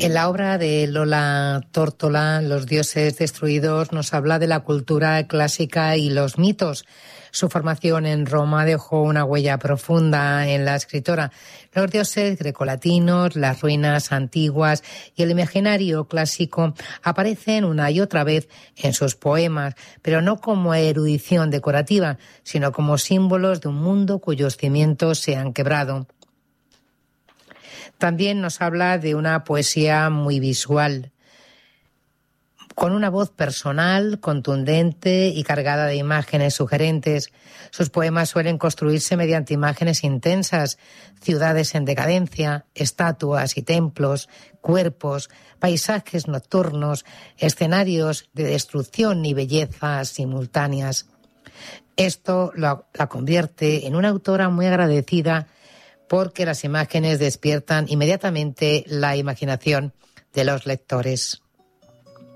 En la obra de Lola Tórtola, Los dioses destruidos, nos habla de la cultura clásica y los mitos. Su formación en Roma dejó una huella profunda en la escritora. Los dioses grecolatinos, las ruinas antiguas y el imaginario clásico aparecen una y otra vez en sus poemas, pero no como erudición decorativa, sino como símbolos de un mundo cuyos cimientos se han quebrado. También nos habla de una poesía muy visual, con una voz personal, contundente y cargada de imágenes sugerentes. Sus poemas suelen construirse mediante imágenes intensas, ciudades en decadencia, estatuas y templos, cuerpos, paisajes nocturnos, escenarios de destrucción y belleza simultáneas. Esto la convierte en una autora muy agradecida porque las imágenes despiertan inmediatamente la imaginación de los lectores.